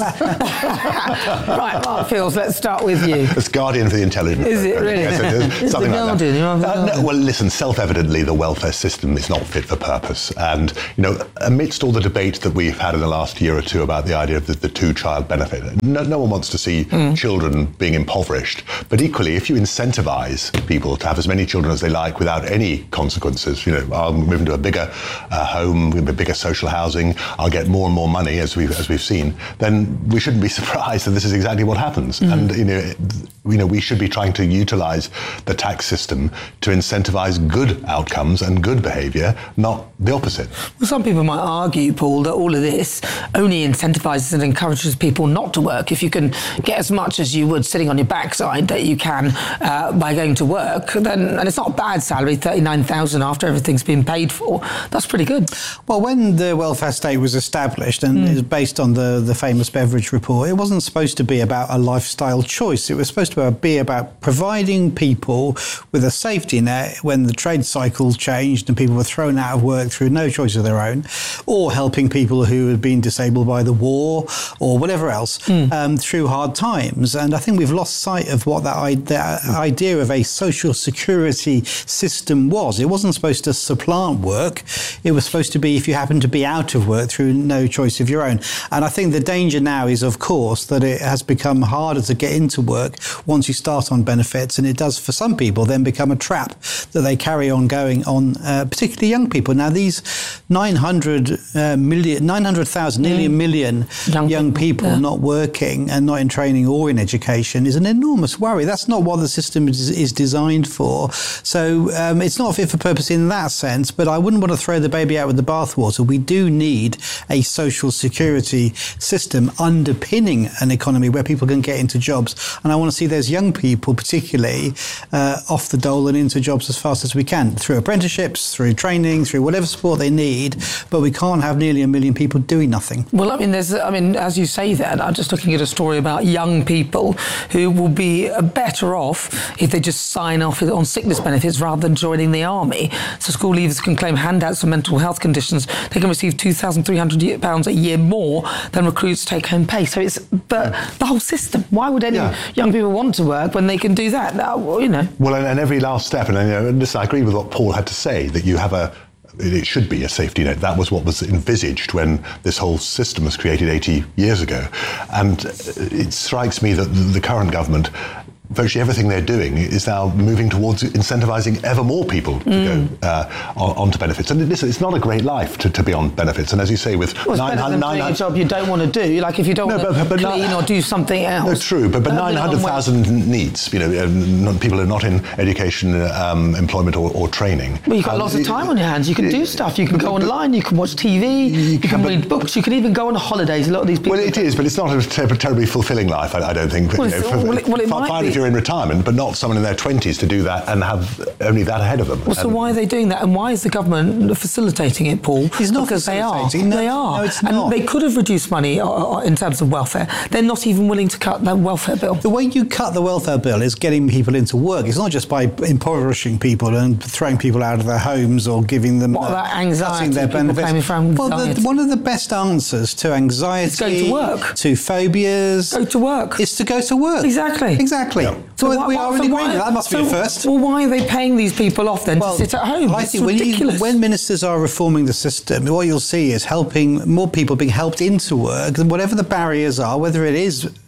Right, Mark Fields, let's start with you. It's Guardian for the Intelligence. Is it really? Yes, it is. It's Something the like Guardian. that. The Uh, Guardian. no, well, listen, self-evidently the welfare system is not fit for purpose. And, you know, amidst all the debate that we've had in the last year or two about the idea of the, the two-child benefit, no, no one wants to see mm. children being impoverished. But equally, if you incentivise people to have as many children as they like without any consequences, you know, I'll move into a bigger uh, home, with a bigger social housing, I'll get more and more money, as we've as we've seen, then we shouldn't be surprised that this is exactly what happens. Mm. And you know, you know, we should be trying to utilise the tax system to incentivise good outcomes and good behaviour, not the opposite. Well, some people might argue, Paul, that all of this only incentivises and encourages people not to work. If you can get as much as you would sitting on your backside that you can uh, by going to work, then, and it's not a bad salary, thirty-nine thousand after everything's been paid for, that's pretty good. Well, when the welfare state was established and mm. is based on the, the famous Beveridge report, it wasn't supposed to be about a lifestyle choice. It was supposed to be about providing people with a safety net when the trade cycle changed and people were thrown out of work through no choice of their own, or helping people who had been disabled by the war or whatever else mm. um, through hard times. And I think we've lost sight of what that, that idea of a social security system was. It wasn't supposed to supplant work. It was supposed to be if you happen to be out of work through no choice of your own. And I think the danger now is, of course, that it has become harder to get into work once you start on benefits, and it does for some people then become a trap that they carry on going on, uh, particularly young people. Now, these nine hundred uh, million, nine hundred thousand, nearly a million young, young people yeah. not working and not in training or in education is an enormous worry. That's not what the system is, is designed for. So um, it's not fit for purpose in that sense, but I wouldn't want to throw the baby out with the bathwater. We do need a social security system underpinning an economy where people can get into jobs. And I want to see those young people particularly uh, off the dole and into jobs as fast as we can, through apprenticeships, through training, through whatever support they need. But we can't have nearly a million people doing nothing. Well, I mean, there's, I mean, as you say that, I'm just looking at a story about young people who will be better off if they just sign off on sickness benefits rather than joining the army. So school leavers can claim handouts for mental health conditions. They can receive two thousand three hundred pounds a year more than recruits take home pay. So it's the, the whole system. Why would any yeah. young people want to work when they can do that? Now, you know. Well, and, and every last step, and you know, listen, I agree with what Paul had to say, that you have a it should be a safety net. That was what was envisaged when this whole system was created eighty years ago. And it strikes me that the current government, virtually everything they're doing is now moving towards incentivising ever more people to mm. go uh, on, onto benefits. And listen, it's not a great life to, to be on benefits. And as you say, with well, it's nine hundred, better than doing a job you don't want to do. Like if you don't no, want to clean not, or do something else. No, true. But, but nine hundred thousand needs, you know, uh, people who are not in education, um, employment or, or training. Well, you've got um, lots of time on your hands. You can do stuff. You can go online. You can watch T V. You, you can, can read books. You can even go on holidays. A lot of these people. Well, it is, but it's not a ter- terribly fulfilling life, I, I don't think. Well, you know, for, well, it, well, it might fine be. if you're in retirement, but not someone in their twenties to do that and have only that ahead of them. Well, so and why are they doing that? And why is the government facilitating it, Paul? It's not because they are. No, they are. No, it's and not. they could have reduced money in terms of welfare. They're not even willing to cut that welfare bill. The way you cut the welfare bill is getting people into work. It's not just by impoverishing people and throwing people out of their homes or giving them what, uh, that anxiety, their benefits. From well, the, one of the best answers to anxiety, it's go to work, to phobias, go to work, is to go to work. Exactly. Exactly. Yeah. So, so we already so agree. That must so, be a first. Well, why are they paying these people off then well, to sit at home? I it's think when, ridiculous. You, when ministers are reforming the system, what you'll see is helping more people being helped into work, and whatever the barriers are, whether it is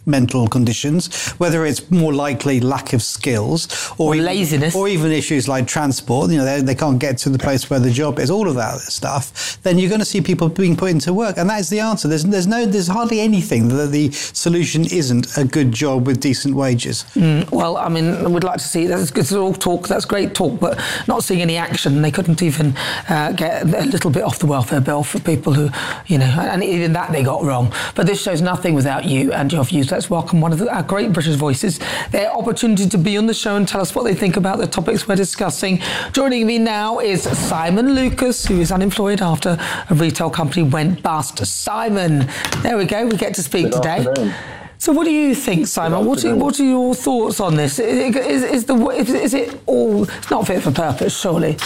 mental conditions, whether it's more likely lack of skills or, or even, laziness, or even issues like transport, you know, they, they can't get to the place where the job is, all of that stuff, then you're going to see people being put into work. And that is the answer. There's, there's no, there's hardly anything that the solution isn't a good job with decent wages. Mm, well, I mean, we'd like to see, that's, it's all talk, that's great talk, but not seeing any action. They couldn't even uh, get a little bit off the welfare bill for people who, you know, and even that they got wrong. But this show's nothing without you and your views. Let's welcome one of the, our great British voices, their opportunity to be on the show and tell us what they think about the topics we're discussing. Joining me now is Simon Lucas, who is unemployed after a retail company went bust. Simon, there we go, we get to speak Good today. afternoon. So what do you think, Simon? What are, what are your thoughts on this? Is, is, is, the, is, is it all, it's not fit for purpose, surely?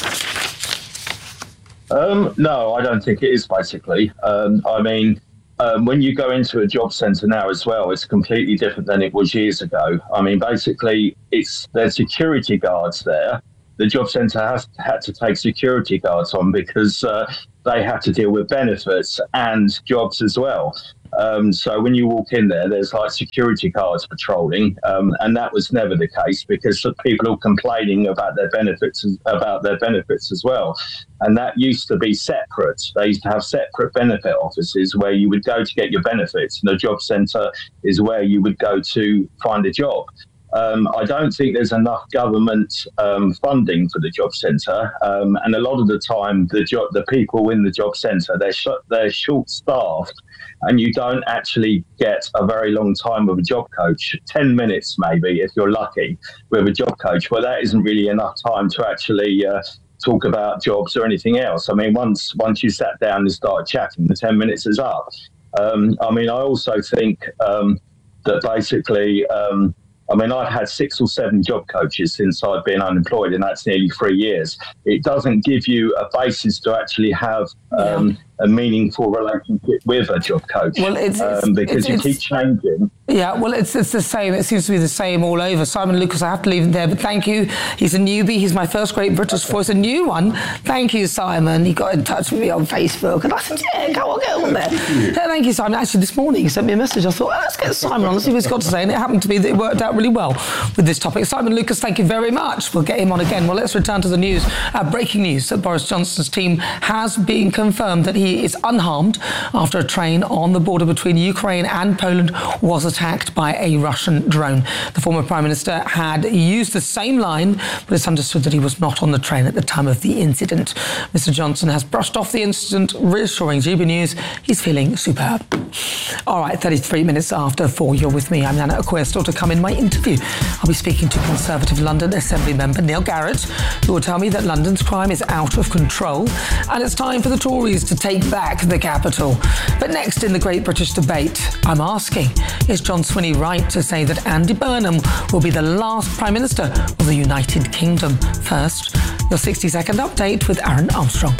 Um, no, I don't think it is, basically. Um, I mean, um, when you go into a job centre now as well, it's completely different than it was years ago. I mean, basically, it's there's security guards there. The job centre has had to take security guards on because uh, they have to deal with benefits and jobs as well. Um, so when you walk in there, there's like security guards patrolling, um, and that was never the case because people are complaining about their benefits, about their benefits as well. And that used to be separate. They used to have separate benefit offices where you would go to get your benefits, and the job centre is where you would go to find a job. Um, I don't think there's enough government um, funding for the job centre, um, and a lot of the time, the job, the people in the job centre, they're sh- they're short-staffed, and you don't actually get a very long time with a job coach. Ten minutes, maybe, if you're lucky, with a job coach. But that isn't really enough time to actually uh, talk about jobs or anything else. I mean, once once you sat down and started chatting, the ten minutes is up. Um, I mean, I also think um, that basically. Um, I mean, I've had six or seven job coaches since I've been unemployed, and that's nearly three years. It doesn't give you a basis to actually have um, yeah. a meaningful relationship with a job coach, well, it's, it's, um, because it's, you it's, keep changing. Yeah, well, it's it's the same. It seems to be the same all over. Simon Lucas, I have to leave him there, but thank you. He's a newbie. He's my first great British voice, a new one. Thank you, Simon. He got in touch with me on Facebook, and I said, yeah, go on, get on there. Yeah, thank you, Simon. Actually, this morning he sent me a message. I thought, oh, let's get Simon on, let's see what he's got to say, and it happened to be that it worked out really well with this topic. Simon Lucas, thank you very much. We'll get him on again. Well, let's return to the news. Uh, breaking news that Boris Johnson's team has been confirmed that he is unharmed after a train on the border between Ukraine and Poland was attacked by a Russian drone. The former Prime Minister had used the same line, but it's understood that he was not on the train at the time of the incident. Mister Johnson has brushed off the incident, reassuring G B News he's feeling superb. All right, thirty-three minutes after four, you're with me. I'm Nana Acquia. Still to come in my interview, I'll be speaking to Conservative London Assembly member Neil Garrett, who will tell me that London's crime is out of control and it's time for the Tories to take back the capital. But next in the Great British Debate, I'm asking, is John Swinney right to say that Andy Burnham will be the last Prime Minister of the United Kingdom? First, your sixty second update with Aaron Armstrong.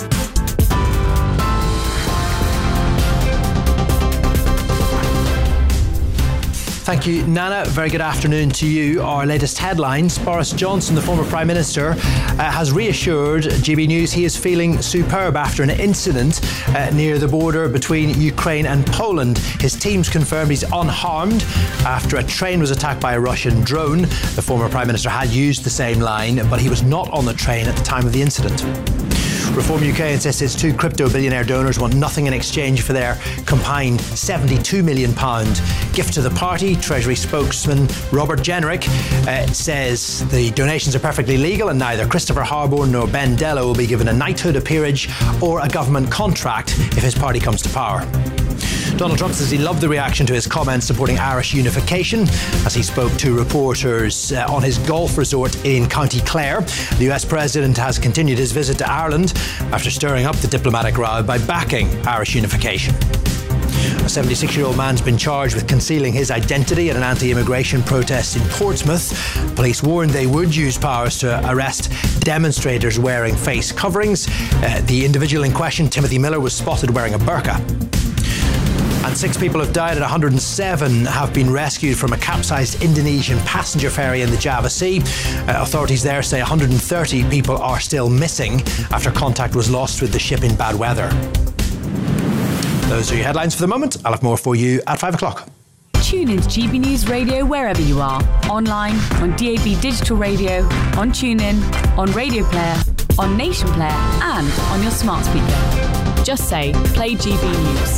Thank you, Nana. Very good afternoon to you. Our latest headlines. Boris Johnson, the former Prime Minister, uh, has reassured G B News he is feeling superb after an incident uh, near the border between Ukraine and Poland. His team's confirmed he's unharmed after a train was attacked by a Russian drone. The former Prime Minister had used the same line, but he was not on the train at the time of the incident. Reform U K insists its two crypto billionaire donors want nothing in exchange for their combined seventy-two million pounds gift to the party. Treasury spokesman Robert Jenrick uh, says the donations are perfectly legal and neither Christopher Harbour nor Ben Dello will be given a knighthood, a peerage or a government contract if his party comes to power. Donald Trump says he loved the reaction to his comments supporting Irish unification as he spoke to reporters uh, on his golf resort in County Clare. The U S president has continued his visit to Ireland after stirring up the diplomatic row by backing Irish unification. A seventy-six-year-old man's been charged with concealing his identity at an anti-immigration protest in Portsmouth. Police warned they would use powers to arrest demonstrators wearing face coverings. Uh, the individual in question, Timothy Miller, was spotted wearing a burqa. And six people have died and one hundred seven have been rescued from a capsized Indonesian passenger ferry in the Java Sea. Uh, authorities there say one hundred thirty people are still missing after contact was lost with the ship in bad weather. Those are your headlines for the moment. I'll have more for you at five o'clock. Tune in to G B News Radio wherever you are. Online, on D A B Digital Radio, on TuneIn, on Radio Player, on Nation Player, and on your smart speaker. Just say, play G B News.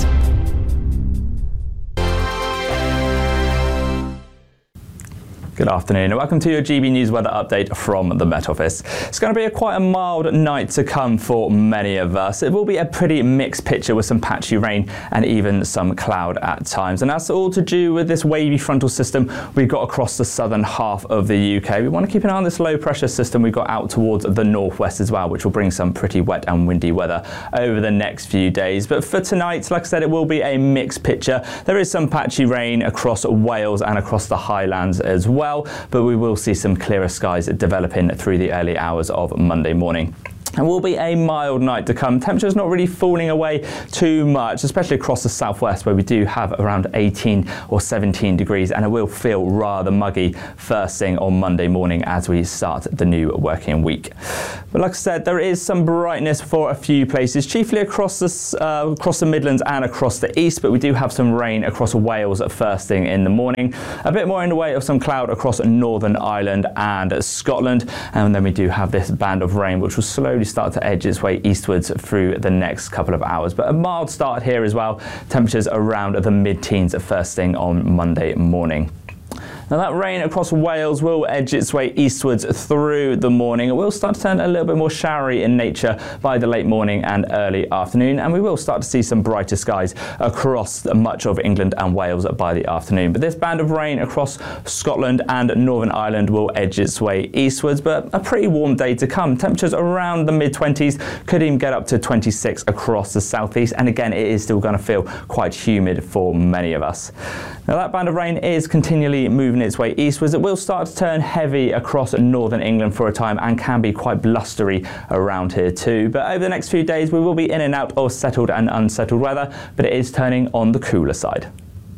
Good afternoon and welcome to your G B News weather update from the Met Office. It's going to be a quite a mild night to come for many of us. It will be a pretty mixed picture with some patchy rain and even some cloud at times. And that's all to do with this wavy frontal system we've got across the southern half of the U K. We want to keep an eye on this low pressure system we've got out towards the northwest as well, which will bring some pretty wet and windy weather over the next few days. But for tonight, like I said, it will be a mixed picture. There is some patchy rain across Wales and across the Highlands as well. But we will see some clearer skies developing through the early hours of Monday morning. It will be a mild night to come. Temperatures not really falling away too much, especially across the southwest where we do have around eighteen or seventeen degrees, and it will feel rather muggy first thing on Monday morning as we start the new working week. But like I said, there is some brightness for a few places, chiefly across the, uh, across the Midlands and across the east, but we do have some rain across Wales at first thing in the morning. A bit more in the way of some cloud across Northern Ireland and Scotland, and then we do have this band of rain which will slowly start to edge its way eastwards through the next couple of hours. But a mild start here as well. Temperatures around the mid-teens at first thing on Monday morning. Now that rain across Wales will edge its way eastwards through the morning. It will start to turn a little bit more showery in nature by the late morning and early afternoon, and we will start to see some brighter skies across much of England and Wales by the afternoon. But this band of rain across Scotland and Northern Ireland will edge its way eastwards, but a pretty warm day to come. Temperatures around the mid twenties, could even get up to twenty-six across the southeast, and again it is still going to feel quite humid for many of us. Now that band of rain is continually moving its way eastwards. It will start to turn heavy across northern England for a time and can be quite blustery around here too. But over the next few days we will be in and out of settled and unsettled weather, but it is turning on the cooler side.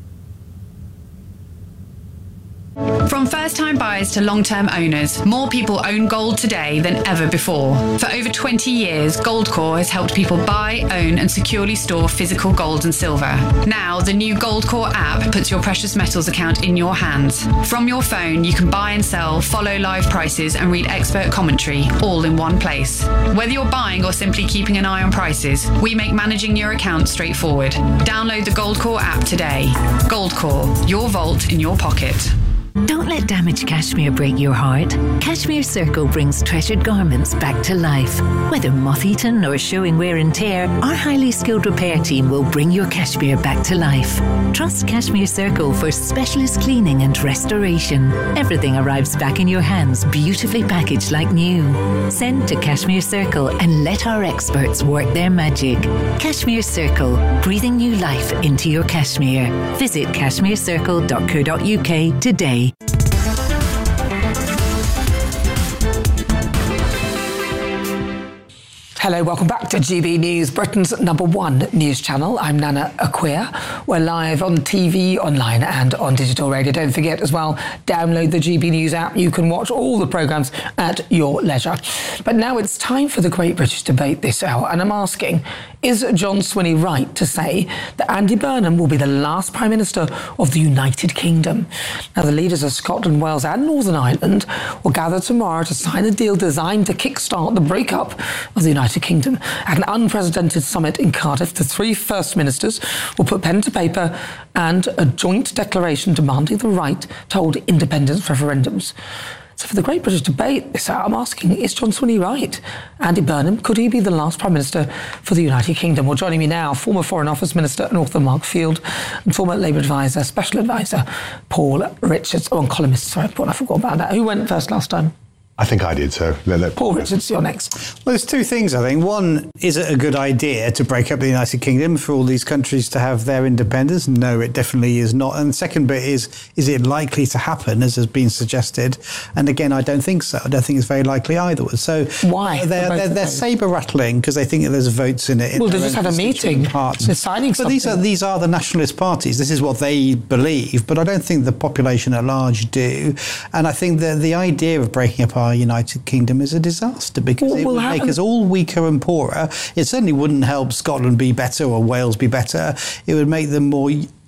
From first-time buyers to long-term owners, more people own gold today than ever before. For over twenty years, Goldcore has helped people buy, own and securely store physical gold and silver. Now, the new Goldcore app puts your precious metals account in your hands. From your phone, you can buy and sell, follow live prices and read expert commentary, all in one place. Whether you're buying or simply keeping an eye on prices, we make managing your account straightforward. Download the Goldcore app today. Goldcore, your vault in your pocket. Don't let damaged cashmere break your heart. Cashmere Circle brings treasured garments back to life. Whether moth-eaten or showing wear and tear, our highly skilled repair team will bring your cashmere back to life. Trust Cashmere Circle for specialist cleaning and restoration. Everything arrives back in your hands, beautifully packaged like new. Send to Cashmere Circle and let our experts work their magic. Cashmere Circle, breathing new life into your cashmere. Visit cashmere circle dot co dot U K today. Hello, welcome back to G B News, Britain's number one news channel. I'm Nana Acquia. We're live on T V, online and on digital radio. Don't forget as well, download the G B News app. You can watch all the programmes at your leisure. But now it's time for the Great British Debate this hour, and I'm asking, is John Swinney right to say that Andy Burnham will be the last Prime Minister of the United Kingdom? Now, the leaders of Scotland, Wales and Northern Ireland will gather tomorrow to sign a deal designed to kickstart the breakup of the United Kingdom. At an unprecedented summit in Cardiff, the three First Ministers will put pen to paper and a joint declaration demanding the right to hold independence referendums. So for the Great British Debate this hour, I'm asking, is John Swinney right? Andy Burnham, could he be the last Prime Minister for the United Kingdom? Well, joining me now, former Foreign Office Minister and author Mark Field and former Labour Advisor, Special Advisor Paul Richards. Oh, and columnist, sorry, Paul, I forgot about that. Who went first last time? I think I did, so let, let Paul Richards, you're next. Well, there's two things, I think. One, is it a good idea to break up the United Kingdom for all these countries to have their independence? No, it definitely is not. And the second bit is, is it likely to happen, as has been suggested? And again, I don't think so. I don't think it's very likely either. So why? They're, they're, they're saber-rattling because they think that there's votes in it. Well, they just had a meeting. Parts. They're signing something. But these are, these are the nationalist parties. This is what they believe. But I don't think the population at large do. And I think that the idea of breaking up our United Kingdom is a disaster because well, it would we'll make us all weaker and poorer. It certainly wouldn't help Scotland be better or Wales be better. It would make them more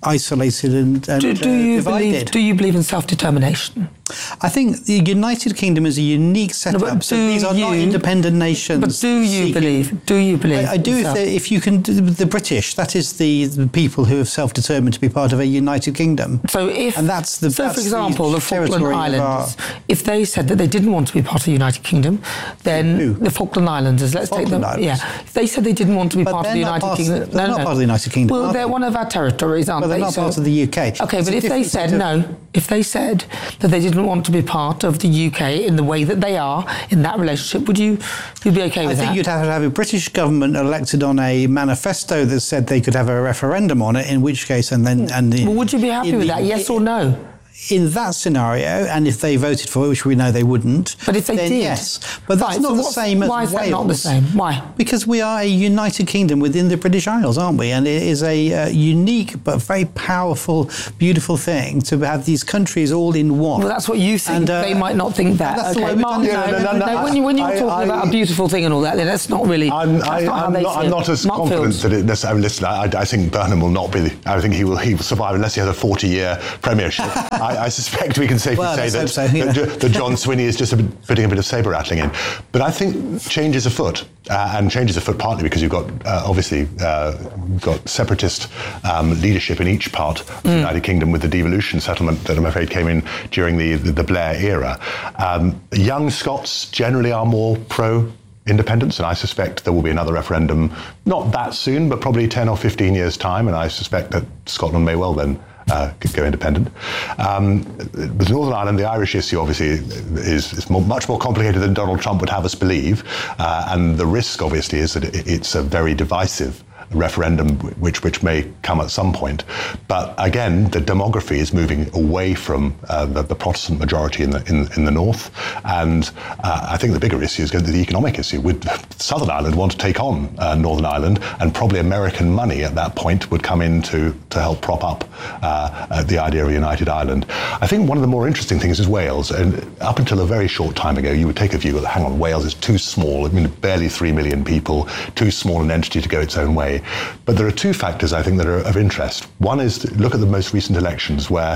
isolated and, and do, do uh, you divided. believe? Do you believe in self-determination? I think the United Kingdom is a unique setup. No, so these are you, not independent nations. But do you seeking, believe? Do you believe? I, I do. If, if you can, the British, that is the, the people who have self-determined to be part of a United Kingdom. So if, and that's the. So that's for example, the, the Falkland Islands, our, if they said that they didn't want to be part of the United Kingdom, then who? the Falkland Islanders, let's Falkland take them. Islands. Yeah, if they said they didn't want to be but part of the United part, Kingdom, they're no, not no. part of the United Kingdom. Well, they're they? one of our territories, aren't but they? They're not so, part of the U K. Okay, it's but if they said no, if they said that they didn't want to be part of the U K in the way that they are in that relationship, would you you'd be okay with that? I think you'd have to have a British government elected on a manifesto that said they could have a referendum on it, in which case, and then... and well, would you be happy with the, that, yes or no? In that scenario, and if they voted for it, which we know they wouldn't, but if they then did, yes. But that's right, not so the what's, same as why is Wales. That not the same? Why? Because we are a united kingdom within the British Isles, aren't we? And it is a uh, unique but very powerful, beautiful thing to have these countries all in one. Well, that's what you think. And, uh, they might not think that. That's okay, the way Mark, we've no, done it. no, no, no, no, when you when you're talking I, about a beautiful thing and all that, then that's not really. I'm, that's I, not how I'm, they not, see I'm it. not as Mark confident Fields. that it necessarily. Listen, I, I think Burnham will not be. I think he will. He will survive unless he has a forty-year premiership. I, I suspect we can safely well, say that. So, yeah. that, that John Swinney is just a bit, putting a bit of sabre rattling in. But I think change is afoot, uh, and change is afoot partly because you've got, uh, obviously, uh, got separatist um, leadership in each part of mm. the United Kingdom with the devolution settlement that I'm afraid came in during the, the, the Blair era. Um, young Scots generally are more pro independence, and I suspect there will be another referendum, not that soon, but probably ten or fifteen years' time, and I suspect that Scotland may well then Uh, could go independent. Um, with Northern Ireland, the Irish issue obviously is, is more, much more complicated than Donald Trump would have us believe, uh, and the risk obviously is that it, it's a very divisive referendum which which may come at some point. But again, the demography is moving away from uh, the, the Protestant majority in the in, in the north, and uh, I think the bigger issue is going to be the economic issue. Would Southern Ireland want to take on uh, Northern Ireland, and probably American money at that point would come in to, to help prop up uh, uh, the idea of a united Ireland. I think one of the more interesting things is Wales, and up until a very short time ago, you would take a view that, hang on, Wales is too small, I mean, barely three million people, too small an entity to go its own way. But there are two factors, I think, that are of interest. One is to look at the most recent elections where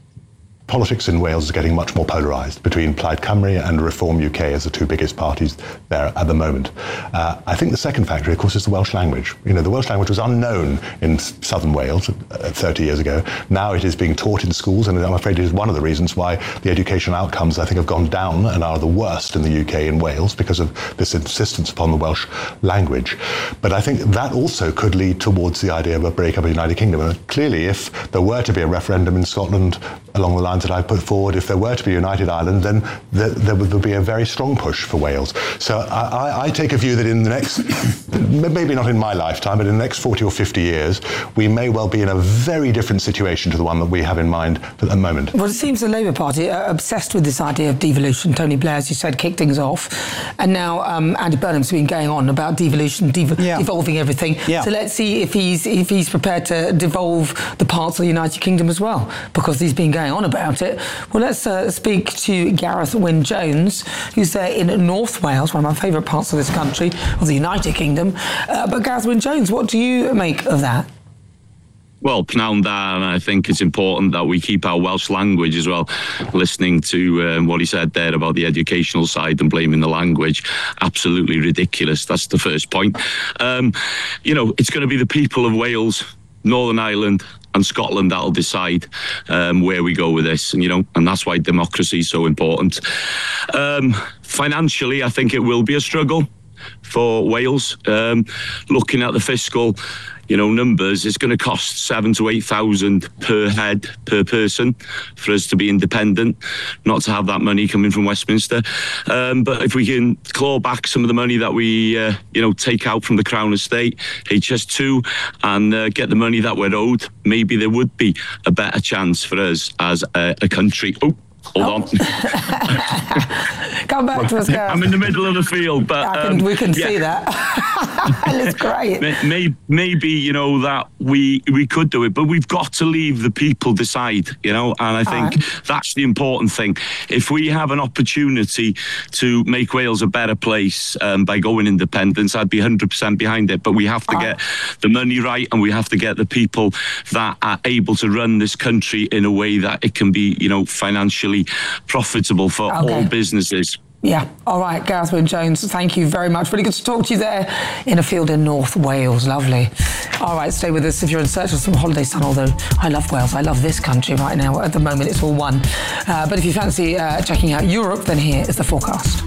politics in Wales is getting much more polarised between Plaid Cymru and Reform U K as the two biggest parties there at the moment. Uh, I think the second factor, of course, is the Welsh language. You know, the Welsh language was unknown in southern Wales uh, thirty years ago. Now it is being taught in schools, and I'm afraid it is one of the reasons why the educational outcomes, I think, have gone down and are the worst in the U K and Wales because of this insistence upon the Welsh language. But I think that also could lead towards the idea of a breakup of the United Kingdom. And clearly, if there were to be a referendum in Scotland along the lines that I put forward, if there were to be a United Ireland, then there, there would be a very strong push for Wales. So I, I, I take a view that in the next, maybe not in my lifetime, but in the next forty or fifty years, we may well be in a very different situation to the one that we have in mind at the moment. Well, it seems the Labour Party are obsessed with this idea of devolution. Tony Blair, as you said, kicked things off. And now um, Andy Burnham's been going on about devolution, dev- yeah. devolving everything. Yeah. So let's see if he's if he's prepared to devolve the parts of the United Kingdom as well, because he's been going on about it. Well, let's uh, speak to Gareth Wyn-Jones, who's there in North Wales, one of my favourite parts of this country, of the United Kingdom. Uh, but Gareth Wyn-Jones, what do you make of that? Well, pnawn da, and I think it's important that we keep our Welsh language as well. Listening to um, what he said there about the educational side and blaming the language, absolutely ridiculous. That's the first point. Um, you know, it's going to be the people of Wales, Northern Ireland and Scotland that'll decide um, where we go with this, and you know, and that's why democracy is so important. Um, financially, I think it will be a struggle for Wales. Um, looking at the fiscal, you know, numbers, it's going to cost seven to eight thousand per head per person for us to be independent, not to have that money coming from Westminster. Um, but if we can claw back some of the money that we, uh, you know, take out from the Crown Estate, H S two, and uh, get the money that we're owed, maybe there would be a better chance for us as a, a country. Oh. Hold on. Come back to us, Gareth. I'm in the middle of the field, but I can, um, we can yeah. see that. It's great. Maybe, maybe you know that we we could do it, but we've got to leave the people decide. You know, and I think right. that's the important thing. If we have an opportunity to make Wales a better place um, by going independence, I'd be one hundred percent behind it. But we have to All get right. the money right, and we have to get the people that are able to run this country in a way that it can be, you know, financially profitable for Okay. all businesses. Yeah. All right, Gareth Wyn-Jones, thank you very much. Really good to talk to you there in a field in North Wales. Lovely. All right, stay with us if you're in search of some holiday sun, although I love Wales. I love this country right now. At the moment, it's all one. Uh, but if you fancy uh, checking out Europe, then here is the forecast.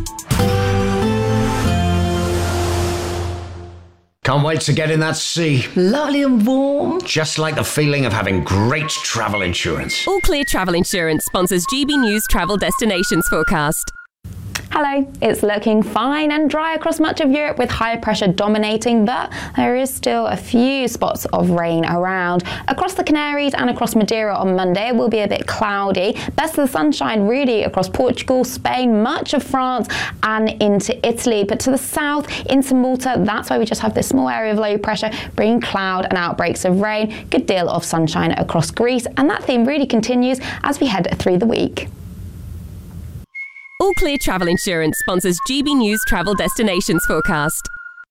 Can't wait to get in that sea. Lovely and warm. Just like the feeling of having great travel insurance. All Clear Travel Insurance sponsors G B News Travel Destinations Forecast. Hello, it's looking fine and dry across much of Europe with high pressure dominating, but there is still a few spots of rain around. Across the Canaries and across Madeira on Monday, it will be a bit cloudy. Best of the sunshine really across Portugal, Spain, much of France and into Italy. But to the south, into Malta, that's why we just have this small area of low pressure, bringing cloud and outbreaks of rain. Good deal of sunshine across Greece, and that theme really continues as we head through the week. All Clear Travel Insurance sponsors G B News Travel Destinations Forecast.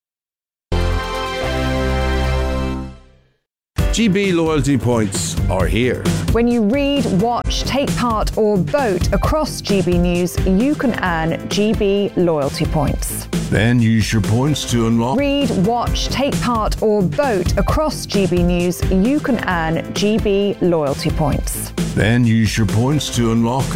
G B loyalty points are here. When you read, watch, take part or vote across G B News, you can earn G B loyalty points. Then use your points to unlock. Read, watch, take part or vote across G B News, you can earn G B loyalty points. Then use your points to unlock